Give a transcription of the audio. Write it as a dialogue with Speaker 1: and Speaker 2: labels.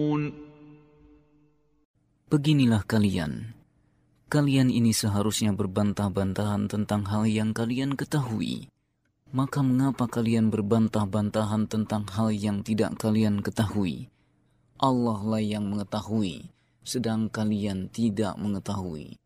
Speaker 1: Beginilah kalian ini seharusnya berbantah-bantahan tentang hal yang kalian ketahui. Maka mengapa kalian berbantah-bantahan tentang hal yang tidak kalian ketahui? Allah lah yang mengetahui, sedang kalian tidak mengetahui.